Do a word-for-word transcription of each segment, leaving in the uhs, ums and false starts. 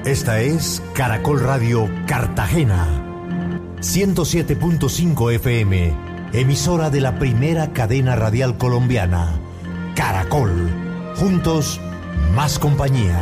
Esta es Caracol Radio Cartagena, ciento siete punto cinco F M, emisora de la primera cadena radial colombiana. Caracol, juntos, más compañía.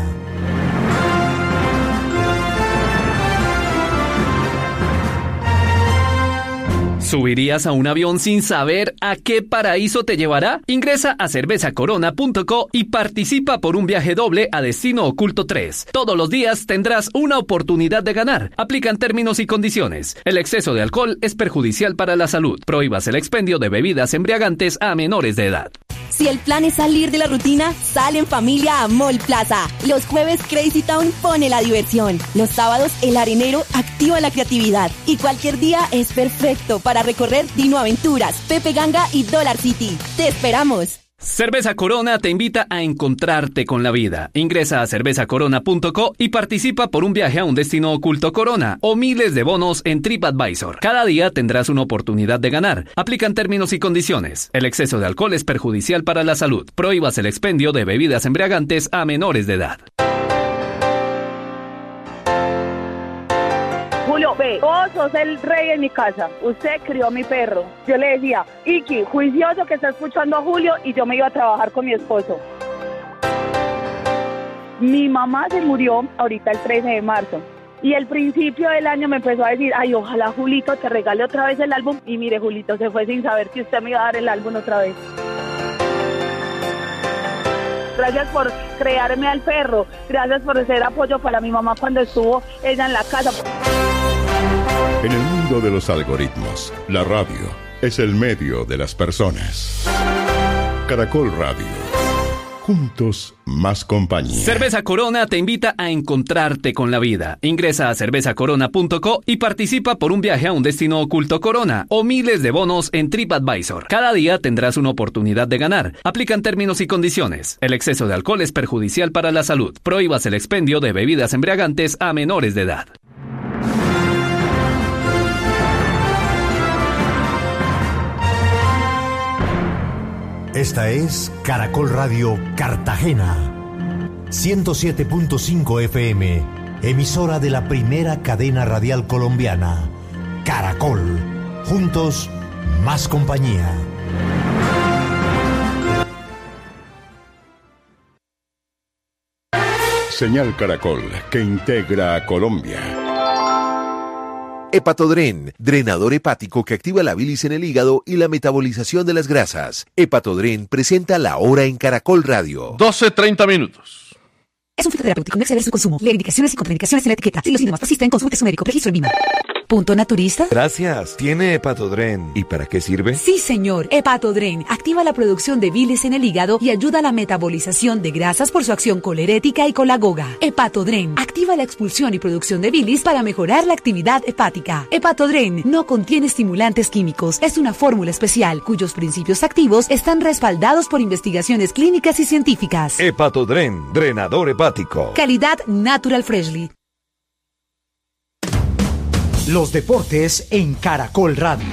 ¿Subirías a un avión sin saber a qué paraíso te llevará? Ingresa a cerveza corona punto co y participa por un viaje doble a Destino Oculto tres. Todos los días tendrás una oportunidad de ganar. Aplican términos y condiciones. El exceso de alcohol es perjudicial para la salud. Prohíbas el expendio de bebidas embriagantes a menores de edad. Si el plan es salir de la rutina, sale en familia a Mall Plaza. Los jueves Crazy Town pone la diversión. Los sábados El Arenero activa la creatividad. Y cualquier día es perfecto para recorrer Dino Aventuras, Pepe Ganga y Dollar City. ¡Te esperamos! Cerveza Corona te invita a encontrarte con la vida. Ingresa a cerveza corona punto co y participa por un viaje a un destino oculto Corona o miles de bonos en TripAdvisor. Cada día tendrás una oportunidad de ganar. Aplican términos y condiciones. El exceso de alcohol es perjudicial para la salud. Prohíbas el expendio de bebidas embriagantes a menores de edad. Julio, ve, vos sos el rey en mi casa, usted crió a mi perro. Yo le decía, Iki, juicioso que está escuchando a Julio, y yo me iba a trabajar con mi esposo. Mi mamá se murió ahorita el trece de marzo. Y el principio del año me empezó a decir, ay, ojalá Julito te regale otra vez el álbum. Y mire, Julito se fue sin saber que usted me iba a dar el álbum otra vez. Gracias por crearme al perro, gracias por ser apoyo para mi mamá cuando estuvo ella en la casa. En el mundo de los algoritmos, la radio es el medio de las personas. Caracol Radio. Juntos, más compañía. Cerveza Corona te invita a encontrarte con la vida. Ingresa a cerveza corona punto co y participa por un viaje a un destino oculto Corona o miles de bonos en TripAdvisor. Cada día tendrás una oportunidad de ganar. Aplican términos y condiciones. El exceso de alcohol es perjudicial para la salud. Prohíbas el expendio de bebidas embriagantes a menores de edad. Esta es Caracol Radio Cartagena, ciento siete punto cinco F M, emisora de la primera cadena radial colombiana. Caracol, juntos, más compañía. Señal Caracol, que integra a Colombia. Hepatodren, drenador hepático que activa la bilis en el hígado y la metabolización de las grasas. Hepatodren presenta La Hora en Caracol Radio. doce treinta minutos. Es un fitoterapéutico, no exceder su consumo. Lee indicaciones y contraindicaciones en la etiqueta. Si los síntomas persisten, consulte a su médico. Registro en Vima. ¿Punto naturista? Gracias. ¿Tiene Hepatodren? ¿Y para qué sirve? Sí, señor. Hepatodren activa la producción de bilis en el hígado y ayuda a la metabolización de grasas por su acción colerética y colagoga. Hepatodren activa la expulsión y producción de bilis para mejorar la actividad hepática. Hepatodren no contiene estimulantes químicos. Es una fórmula especial cuyos principios activos están respaldados por investigaciones clínicas y científicas. Hepatodren, drenador hepático. Calidad Natural Freshly. Los deportes en Caracol Radio.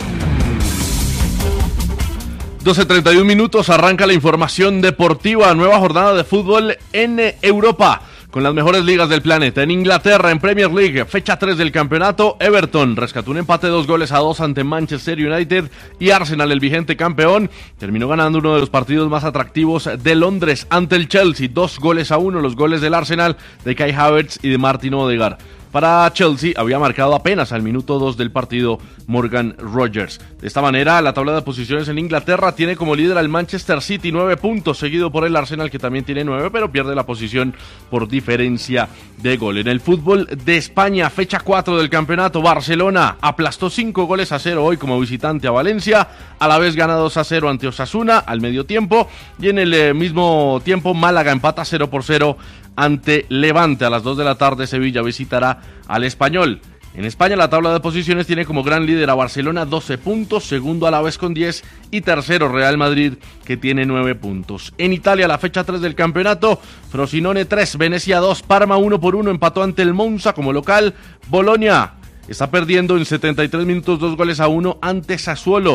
doce treinta y un minutos, arranca la información deportiva. Nueva jornada de fútbol en Europa, con las mejores ligas del planeta. En Inglaterra, en Premier League, fecha tres del campeonato, Everton rescató un empate de dos goles a dos ante Manchester United, y Arsenal, el vigente campeón, terminó ganando uno de los partidos más atractivos de Londres ante el Chelsea, dos goles a uno, los goles del Arsenal de Kai Havertz y de Martin Odegaard. Para Chelsea había marcado apenas al minuto dos del partido Morgan Rogers. De esta manera, la tabla de posiciones en Inglaterra tiene como líder al Manchester City, nueve puntos, seguido por el Arsenal, que también tiene nueve, pero pierde la posición por diferencia de gol. En el fútbol de España, fecha cuatro del campeonato, Barcelona aplastó cinco goles a cero hoy como visitante a Valencia, a la vez gana dos a cero ante Osasuna al medio tiempo, y en el eh, mismo tiempo Málaga empata cero por cero ante Levante. A las dos de la tarde Sevilla visitará al Español. En España la tabla de posiciones tiene como gran líder a Barcelona, doce puntos, segundo Alavés con diez y tercero Real Madrid, que tiene nueve puntos. En Italia, la fecha tres del campeonato, Frosinone tres, Venecia dos, Parma uno por uno empató ante el Monza como local. Bolonia está perdiendo en setenta y tres minutos dos goles a uno ante Sassuolo.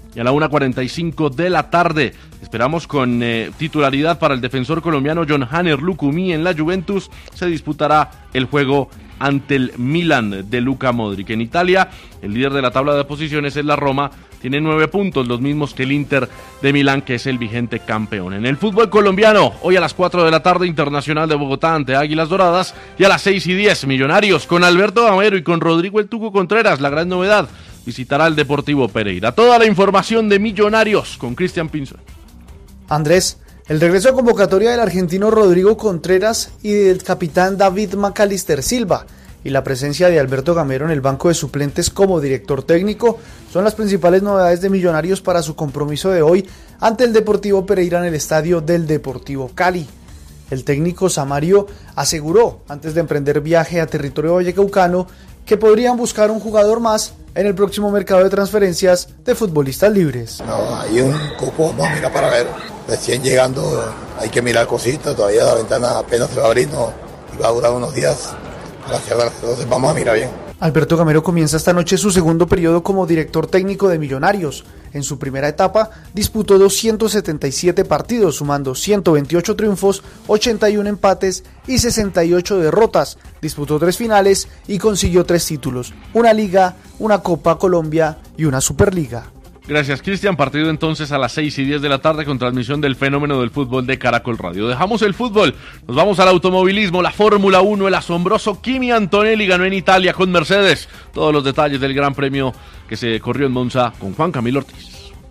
y a la una cuarenta y cinco de la tarde. Esperamos con eh, titularidad para el defensor colombiano John Hanner Lucumí en la Juventus. Se disputará el juego ante el Milan de Luka Modric. En Italia, el líder de la tabla de posiciones es la Roma, tiene nueve puntos, los mismos que el Inter de Milán, que es el vigente campeón. En el fútbol colombiano, hoy a las cuatro de la tarde, Internacional de Bogotá ante Águilas Doradas, y a las seis y diez, Millonarios, con Alberto Gamero y con Rodrigo El Tuco Contreras, la gran novedad, visitará el Deportivo Pereira. Toda la información de Millonarios con Cristian Pinzón. Andrés, el regreso a convocatoria del argentino Rodrigo Contreras y del capitán David Macalister Silva y la presencia de Alberto Gamero en el banco de suplentes como director técnico son las principales novedades de Millonarios para su compromiso de hoy ante el Deportivo Pereira en el estadio del Deportivo Cali. El técnico Samario aseguró, antes de emprender viaje a territorio vallecaucano, que podrían buscar un jugador más en el próximo mercado de transferencias de futbolistas libres. No, hay un cupo, vamos a mirar para ver. Recién llegando hay que mirar cositas, todavía la ventana apenas se va a abrir, no, y va a durar unos días para cerrar, entonces vamos a mirar bien. Alberto Gamero comienza esta noche su segundo periodo como director técnico de Millonarios. En su primera etapa disputó doscientos setenta y siete partidos, sumando ciento veintiocho triunfos, ochenta y uno empates y sesenta y ocho derrotas. Disputó tres finales y consiguió tres títulos, una Liga, una Copa Colombia y una Superliga. Gracias, Cristian. Partido entonces a las seis y diez de la tarde con transmisión del fenómeno del fútbol de Caracol Radio. Dejamos el fútbol, nos vamos al automovilismo, la Fórmula uno, el asombroso Kimi Antonelli ganó en Italia con Mercedes. Todos los detalles del Gran Premio que se corrió en Monza con Juan Camilo Ortiz.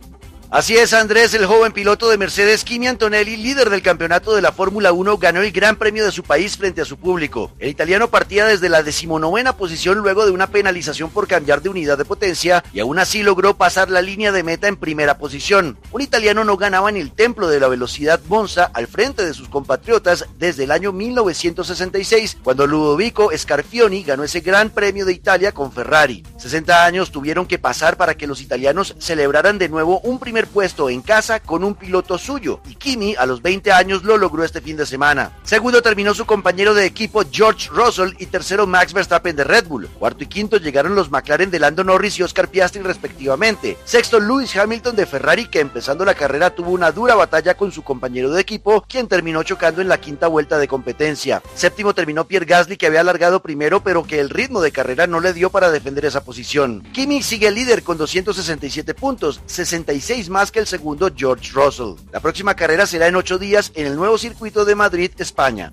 Así es, Andrés, el joven piloto de Mercedes, Kimi Antonelli, líder del campeonato de la Fórmula uno, ganó el Gran Premio de su país frente a su público. El italiano partía desde la decimonovena posición luego de una penalización por cambiar de unidad de potencia y aún así logró pasar la línea de meta en primera posición. Un italiano no ganaba en el templo de la velocidad Monza al frente de sus compatriotas desde el año mil novecientos sesenta y seis, cuando Ludovico Scarpioni ganó ese Gran Premio de Italia con Ferrari. sesenta años tuvieron que pasar para que los italianos celebraran de nuevo un primer puesto en casa con un piloto suyo, y Kimi a los veinte años lo logró este fin de semana. Segundo terminó su compañero de equipo George Russell y tercero Max Verstappen de Red Bull. Cuarto y quinto llegaron los McLaren de Lando Norris y Oscar Piastri respectivamente. Sexto Lewis Hamilton de Ferrari, que empezando la carrera tuvo una dura batalla con su compañero de equipo, quien terminó chocando en la quinta vuelta de competencia. Séptimo terminó Pierre Gasly, que había alargado primero pero que el ritmo de carrera no le dio para defender esa posición. Kimi sigue líder con doscientos sesenta y siete puntos, sesenta y seis más que el segundo George Russell. La próxima carrera será en ocho días en el nuevo circuito de Madrid, España.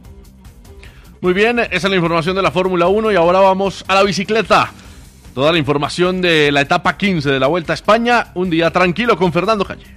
Muy bien, esa es la información de la Fórmula uno y ahora vamos a la bicicleta. Toda la información de la etapa quince de la Vuelta a España. Un día tranquilo con Fernando Calle.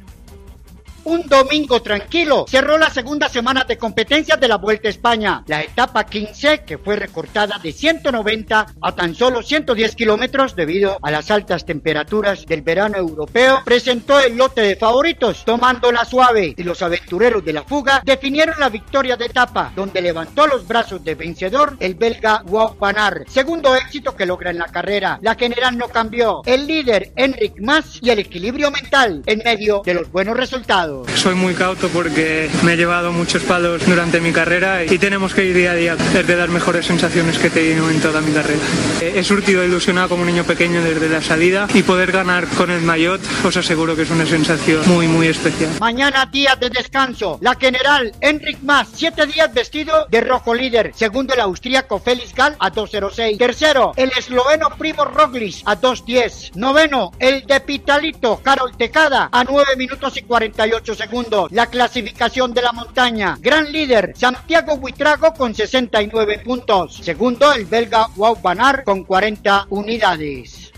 Un domingo tranquilo cerró la segunda semana de competencias de la Vuelta a España. La etapa quince, que fue recortada de ciento noventa a tan solo ciento diez kilómetros debido a las altas temperaturas del verano europeo, presentó el lote de favoritos, tomándola suave, y los aventureros de la fuga definieron la victoria de etapa, donde levantó los brazos de vencedor el belga Wout van Aert. Segundo éxito que logra en la carrera. La general no cambió. El líder Enric Mas y el equilibrio mental en medio de los buenos resultados. Soy muy cauto porque me he llevado muchos palos durante mi carrera y tenemos que ir día a día a tratar de dar mejores sensaciones que he tenido en toda mi carrera. He surtido ilusionado como un niño pequeño desde la salida y poder ganar con el maillot os aseguro que es una sensación muy muy especial. Mañana día de descanso. La general Enric Mas, siete días vestido de rojo líder. Segundo el austríaco Felix Gall a dos cero seis. Tercero el esloveno Primo Roglic a dos diez. Noveno el de Pitalito Karol Tecada a nueve minutos y cuarenta y ocho segundos. La clasificación de la montaña. Gran líder Santiago Buitrago con sesenta y nueve puntos. Segundo el belga Wout van Aert con cuarenta unidades.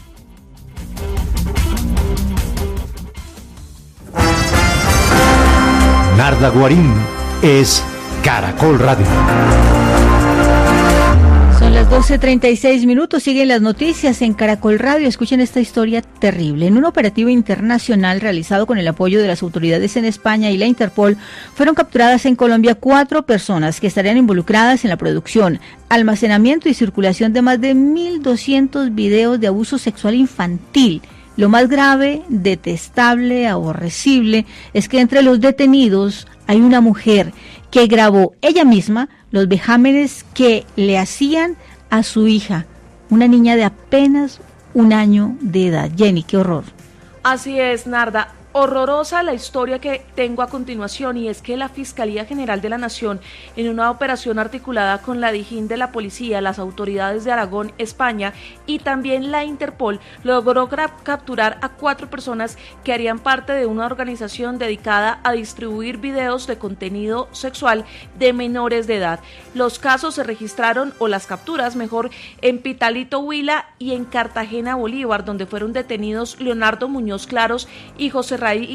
Narda Guarín es Caracol Radio. Son las doce treinta y seis minutos, siguen las noticias en Caracol Radio. Escuchen esta historia terrible. En un operativo internacional realizado con el apoyo de las autoridades en España y la Interpol, fueron capturadas en Colombia cuatro personas que estarían involucradas en la producción, almacenamiento y circulación de más de mil doscientos videos de abuso sexual infantil. Lo más grave, detestable, aborrecible, es que entre los detenidos hay una mujer que grabó ella misma los vejámenes que le hacían a su hija, una niña de apenas un año de edad. Jenny, qué horror. Así es, Narda. Horrorosa la historia que tengo a continuación, y es que la Fiscalía General de la Nación, en una operación articulada con la Dijín de la Policía, las autoridades de Aragón, España y también la Interpol, logró capturar a cuatro personas que harían parte de una organización dedicada a distribuir videos de contenido sexual de menores de edad. Los casos se registraron, o las capturas mejor, en Pitalito, Huila y en Cartagena, Bolívar, donde fueron detenidos Leonardo Muñoz Claros y José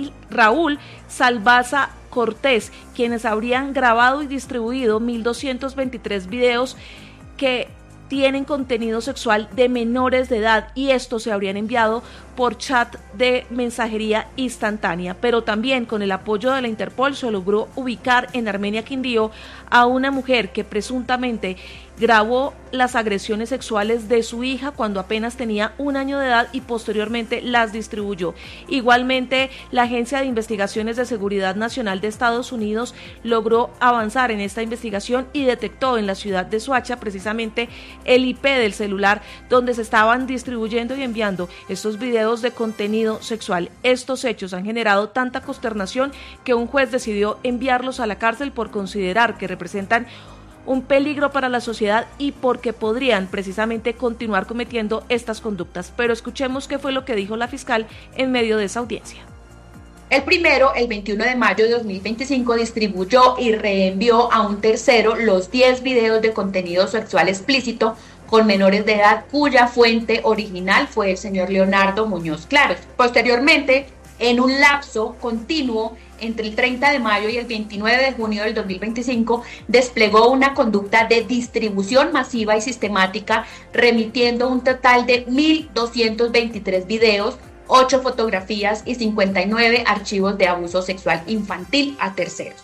Raúl Salvaza Cortés, quienes habrían grabado y distribuido mil doscientos veintitrés videos que tienen contenido sexual de menores de edad, y estos se habrían enviado por chat de mensajería instantánea. Pero también con el apoyo de la Interpol se logró ubicar en Armenia, Quindío, a una mujer que presuntamente grabó las agresiones sexuales de su hija cuando apenas tenía un año de edad y posteriormente las distribuyó. Igualmente, la Agencia de Investigaciones de Seguridad Nacional de Estados Unidos logró avanzar en esta investigación y detectó en la ciudad de Soacha precisamente el I P del celular donde se estaban distribuyendo y enviando estos videos de contenido sexual. Estos hechos han generado tanta consternación que un juez decidió enviarlos a la cárcel por considerar que representan un peligro para la sociedad y porque podrían precisamente continuar cometiendo estas conductas. Pero escuchemos qué fue lo que dijo la fiscal en medio de esa audiencia. El primero, el veintiuno de mayo de dos mil veinticinco, distribuyó y reenvió a un tercero los diez videos de contenido sexual explícito con menores de edad, cuya fuente original fue el señor Leonardo Muñoz Claros. Posteriormente, en un lapso continuo entre el treinta de mayo y el veintinueve de junio del dos mil veinticinco, desplegó una conducta de distribución masiva y sistemática, remitiendo un total de mil doscientos veintitrés videos, ocho fotografías y cincuenta y nueve archivos de abuso sexual infantil a terceros.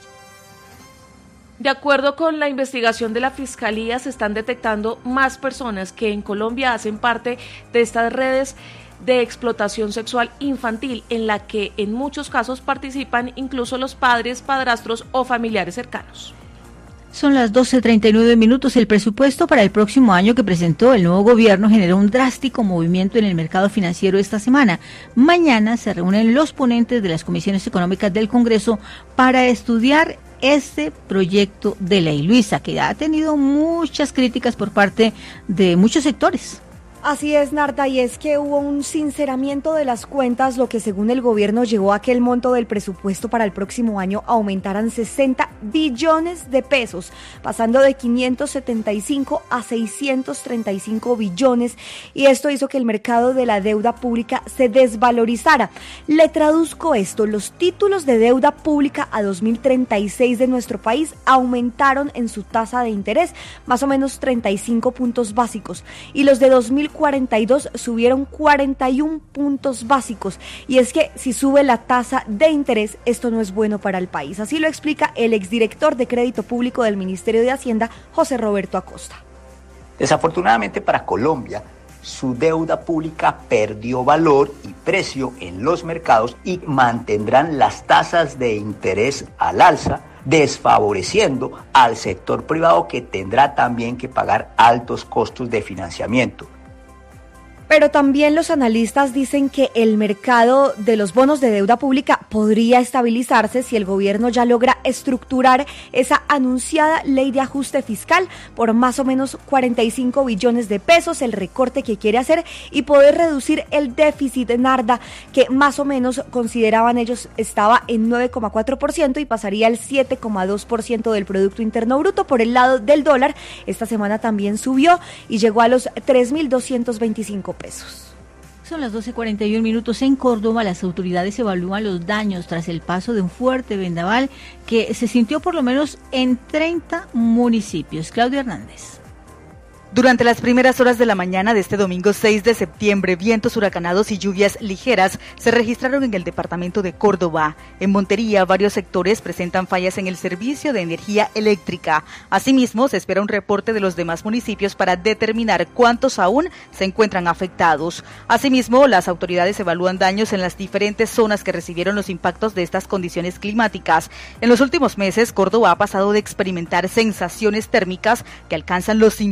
De acuerdo con la investigación de la Fiscalía, se están detectando más personas que en Colombia hacen parte de estas redes de explotación sexual infantil, en la que en muchos casos participan incluso los padres, padrastros o familiares cercanos. Son las doce treinta y nueve minutos. El presupuesto para el próximo año que presentó el nuevo gobierno generó un drástico movimiento en el mercado financiero esta semana. Mañana se reúnen los ponentes de las comisiones económicas del Congreso para estudiar este proyecto de ley, Luisa, que ha tenido muchas críticas por parte de muchos sectores. Así es, Narda, y es que hubo un sinceramiento de las cuentas, lo que según el gobierno llevó a que el monto del presupuesto para el próximo año aumentaran sesenta billones de pesos, pasando de quinientos setenta y cinco a seiscientos treinta y cinco billones, y esto hizo que el mercado de la deuda pública se desvalorizara. Le traduzco esto: los títulos de deuda pública a dos mil treinta y seis de nuestro país aumentaron en su tasa de interés más o menos treinta y cinco puntos básicos, y los de dos mil cuarenta y dos subieron cuarenta y uno puntos básicos, y es que si sube la tasa de interés, esto no es bueno para el país. Así lo explica el exdirector de Crédito Público del Ministerio de Hacienda, José Roberto Acosta. Desafortunadamente para Colombia, su deuda pública perdió valor y precio en los mercados y mantendrán las tasas de interés al alza, desfavoreciendo al sector privado, que tendrá también que pagar altos costos de financiamiento. Pero también los analistas dicen que el mercado de los bonos de deuda pública podría estabilizarse si el gobierno ya logra estructurar esa anunciada ley de ajuste fiscal por más o menos cuarenta y cinco billones de pesos, el recorte que quiere hacer, y poder reducir el déficit de Narda, que más o menos consideraban ellos estaba en nueve coma cuatro por ciento y pasaría al siete coma dos por ciento del Producto Interno Bruto. Por el lado del dólar, esta semana también subió y llegó a los tres mil doscientos veinticinco pesos. Son las doce cuarenta y uno minutos. En Córdoba, las autoridades evalúan los daños tras el paso de un fuerte vendaval que se sintió por lo menos en treinta municipios. Claudia Hernández. Durante las primeras horas de la mañana de este domingo seis de septiembre, vientos huracanados y lluvias ligeras se registraron en el departamento de Córdoba. En Montería, varios sectores presentan fallas en el servicio de energía eléctrica. Asimismo, se espera un reporte de los demás municipios para determinar cuántos aún se encuentran afectados. Asimismo, las autoridades evalúan daños en las diferentes zonas que recibieron los impactos de estas condiciones climáticas. En los últimos meses, Córdoba ha pasado de experimentar sensaciones térmicas que alcanzan los cincuenta grados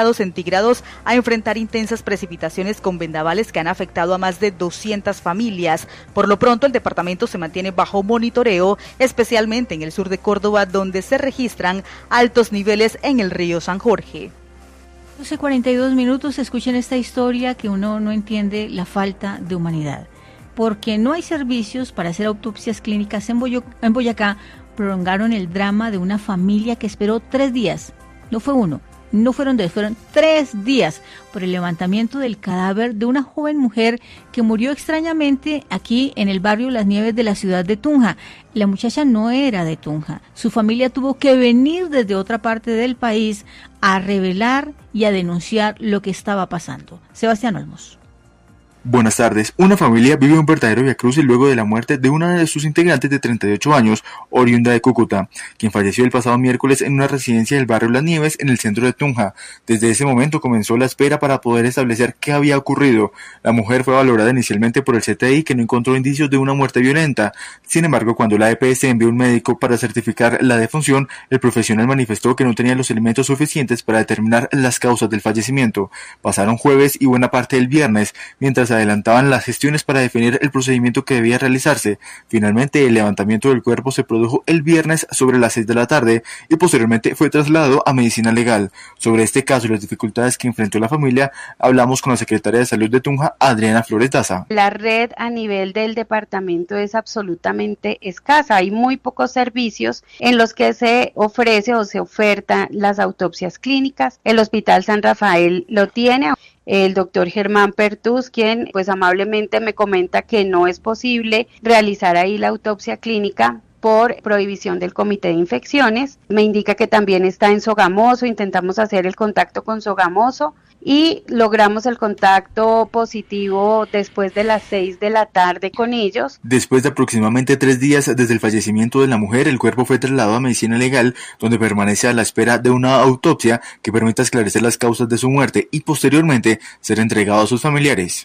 grados centígrados a enfrentar intensas precipitaciones con vendavales que han afectado a más de doscientas familias. Por lo pronto, el departamento se mantiene bajo monitoreo, especialmente en el sur de Córdoba, donde se registran altos niveles en el río San Jorge. doce cuarenta y dos minutos, escuchen esta historia que uno no entiende la falta de humanidad. Porque no hay servicios para hacer autopsias clínicas en, Boyo, en Boyacá, prolongaron el drama de una familia que esperó tres días. No fue uno, no fueron dos, fueron tres días por el levantamiento del cadáver de una joven mujer que murió extrañamente aquí en el barrio Las Nieves de la ciudad de Tunja. La muchacha no era de Tunja. Su familia tuvo que venir desde otra parte del país a revelar y a denunciar lo que estaba pasando. Sebastián Olmos. Buenas tardes. Una familia vive un verdadero viacrucis luego de la muerte de una de sus integrantes de treinta y ocho años, oriunda de Cúcuta, quien falleció el pasado miércoles en una residencia del barrio Las Nieves en el centro de Tunja. Desde ese momento comenzó la espera para poder establecer qué había ocurrido. La mujer fue valorada inicialmente por el C T I, que no encontró indicios de una muerte violenta. Sin embargo, cuando la E P S envió un médico para certificar la defunción, el profesional manifestó que no tenía los elementos suficientes para determinar las causas del fallecimiento. Pasaron jueves y buena parte del viernes, mientras adelantaban las gestiones para definir el procedimiento que debía realizarse. Finalmente, el levantamiento del cuerpo se produjo el viernes sobre las seis de la tarde y posteriormente fue trasladado a medicina legal. Sobre este caso y las dificultades que enfrentó la familia, hablamos con la secretaria de Salud de Tunja, Adriana Flores Daza. La red a nivel del departamento es absolutamente escasa. Hay muy pocos servicios en los que se ofrece o se ofertan las autopsias clínicas. El Hospital San Rafael lo tiene. El doctor Germán Pertús, quien pues amablemente me comenta que no es posible realizar ahí la autopsia clínica por prohibición del Comité de Infecciones. Me indica que también está en Sogamoso, intentamos hacer el contacto con Sogamoso y logramos el contacto positivo después de las seis de la tarde con ellos. Después de aproximadamente tres días desde el fallecimiento de la mujer, el cuerpo fue trasladado a medicina legal, donde permanece a la espera de una autopsia que permita esclarecer las causas de su muerte y posteriormente ser entregado a sus familiares.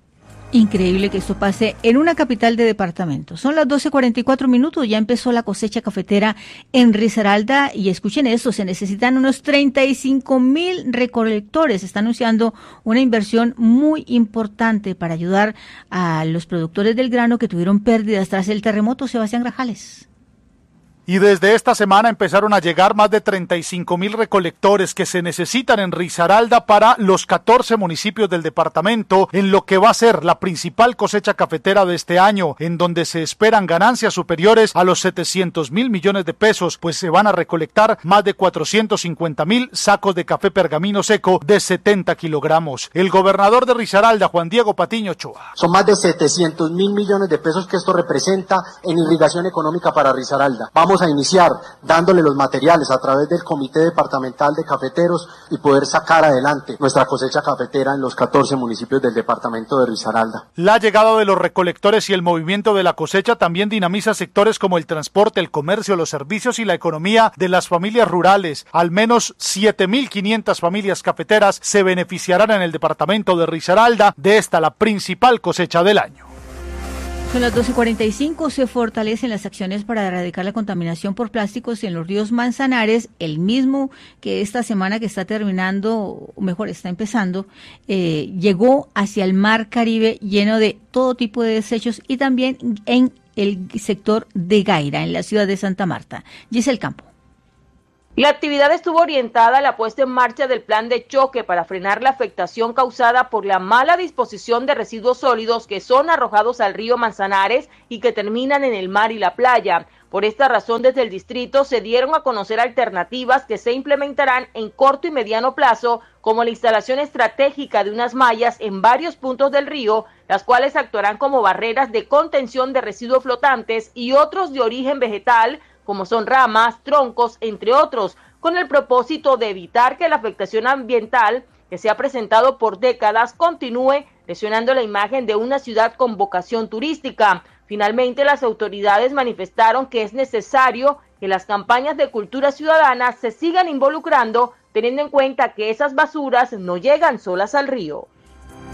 Increíble que esto pase en una capital de departamento. Son las doce cuarenta y cuatro minutos, ya empezó la cosecha cafetera en Risaralda y escuchen esto, se necesitan unos treinta y cinco mil recolectores. Está anunciando una inversión muy importante para ayudar a los productores del grano que tuvieron pérdidas tras el terremoto. Sebastián Grajales. Y desde esta semana empezaron a llegar más de treinta y cinco mil recolectores que se necesitan en Risaralda para los catorce municipios del departamento, en lo que va a ser la principal cosecha cafetera de este año, en donde se esperan ganancias superiores a los setecientos mil millones de pesos, pues se van a recolectar más de cuatrocientos cincuenta mil sacos de café pergamino seco de setenta kilogramos. El gobernador de Risaralda, Juan Diego Patiño Ochoa. Son más de setecientos mil millones de pesos que esto representa en irrigación económica para Risaralda. Vamos a iniciar dándole los materiales a través del Comité Departamental de Cafeteros y poder sacar adelante nuestra cosecha cafetera en los catorce municipios del departamento de Risaralda. La llegada de los recolectores y el movimiento de la cosecha también dinamiza sectores como el transporte, el comercio, los servicios y la economía de las familias rurales. Al menos siete mil quinientas familias cafeteras se beneficiarán en el departamento de Risaralda de esta, la principal cosecha del año. Son las doce cuarenta y cinco, se fortalecen las acciones para erradicar la contaminación por plásticos en los ríos Manzanares, el mismo que esta semana que está terminando, o mejor está empezando, eh, llegó hacia el mar Caribe lleno de todo tipo de desechos y también en el sector de Gaira, en la ciudad de Santa Marta. Giselle Campo. La actividad estuvo orientada a la puesta en marcha del plan de choque para frenar la afectación causada por la mala disposición de residuos sólidos que son arrojados al río Manzanares y que terminan en el mar y la playa. Por esta razón, desde el distrito se dieron a conocer alternativas que se implementarán en corto y mediano plazo, como la instalación estratégica de unas mallas en varios puntos del río, las cuales actuarán como barreras de contención de residuos flotantes y otros de origen vegetal, como son ramas, troncos, entre otros, con el propósito de evitar que la afectación ambiental que se ha presentado por décadas continúe lesionando la imagen de una ciudad con vocación turística. Finalmente, las autoridades manifestaron que es necesario que las campañas de cultura ciudadana se sigan involucrando, teniendo en cuenta que esas basuras no llegan solas al río.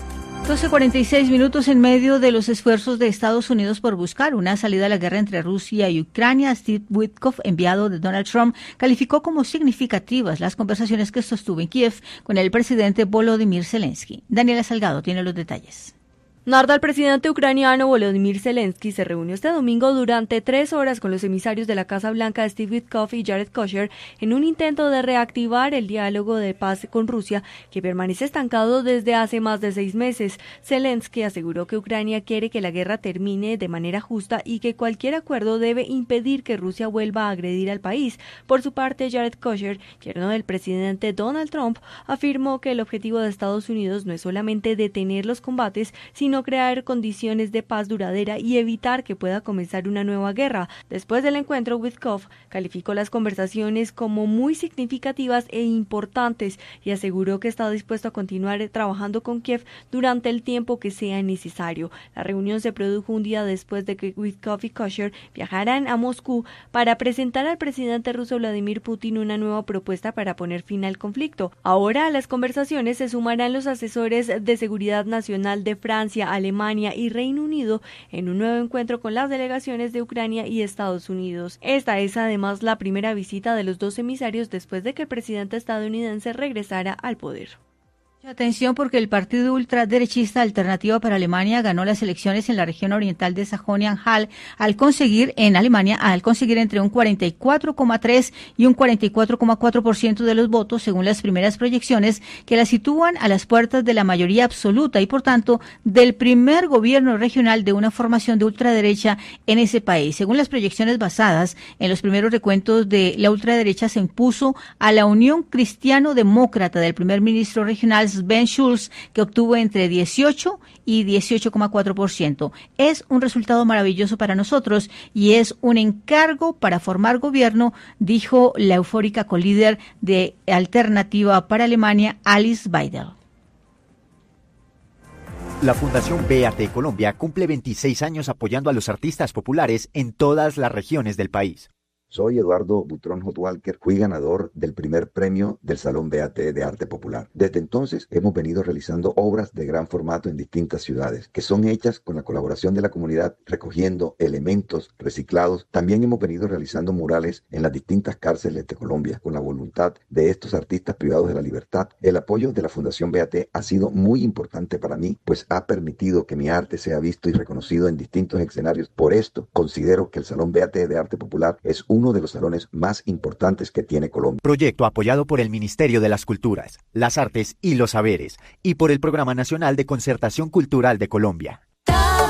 doce cuarenta y seis minutos. En medio de los esfuerzos de Estados Unidos por buscar una salida a la guerra entre Rusia y Ucrania, Steve Witkoff, enviado de Donald Trump, calificó como significativas las conversaciones que sostuvo en Kiev con el presidente Volodymyr Zelensky. Daniela Salgado tiene los detalles. Narda, el presidente ucraniano Volodymyr Zelensky se reunió este domingo durante tres horas con los emisarios de la Casa Blanca Steve Witkoff y Jared Kushner en un intento de reactivar el diálogo de paz con Rusia, que permanece estancado desde hace más de seis meses. Zelensky aseguró que Ucrania quiere que la guerra termine de manera justa y que cualquier acuerdo debe impedir que Rusia vuelva a agredir al país. Por su parte, Jared Kushner, yerno del presidente Donald Trump, afirmó que el objetivo de Estados Unidos no es solamente detener los combates, sino crear condiciones de paz duradera y evitar que pueda comenzar una nueva guerra. Después del encuentro, Witkoff calificó las conversaciones como muy significativas e importantes y aseguró que está dispuesto a continuar trabajando con Kiev durante el tiempo que sea necesario. La reunión se produjo un día después de que Witkoff y Kushner viajaran a Moscú para presentar al presidente ruso Vladimir Putin una nueva propuesta para poner fin al conflicto. Ahora a las conversaciones se sumarán los asesores de seguridad nacional de Francia, Alemania y Reino Unido en un nuevo encuentro con las delegaciones de Ucrania y Estados Unidos. Esta es además la primera visita de los dos emisarios después de que el presidente estadounidense regresara al poder. Atención, porque el partido ultraderechista Alternativa para Alemania ganó las elecciones en la región oriental de Sajonia-Anhalt al conseguir en Alemania al conseguir entre un cuarenta y cuatro coma tres y un cuarenta y cuatro coma cuatro por ciento de los votos, según las primeras proyecciones, que la sitúan a las puertas de la mayoría absoluta y por tanto del primer gobierno regional de una formación de ultraderecha en ese país. Según las proyecciones basadas en los primeros recuentos de la ultraderecha, se impuso a la Unión Cristiano-Demócrata del primer ministro regional Ben Schulz, que obtuvo entre dieciocho y dieciocho coma cuatro por ciento. Es un resultado maravilloso para nosotros y es un encargo para formar gobierno, dijo la eufórica colíder de Alternativa para Alemania, Alice Weidel. La Fundación B A T Colombia cumple veintiséis años apoyando a los artistas populares en todas las regiones del país. Soy Eduardo Butrón Hot Walker, fui ganador del primer premio del Salón B A T de Arte Popular. Desde entonces hemos venido realizando obras de gran formato en distintas ciudades, que son hechas con la colaboración de la comunidad, recogiendo elementos reciclados. También hemos venido realizando murales en las distintas cárceles de Colombia, con la voluntad de estos artistas privados de la libertad. El apoyo de la Fundación B A T ha sido muy importante para mí, pues ha permitido que mi arte sea visto y reconocido en distintos escenarios. Por esto, considero que el Salón B A T de Arte Popular es uno de los salones más importantes que tiene Colombia. Proyecto apoyado por el Ministerio de las Culturas, las Artes y los Saberes y por el Programa Nacional de Concertación Cultural de Colombia.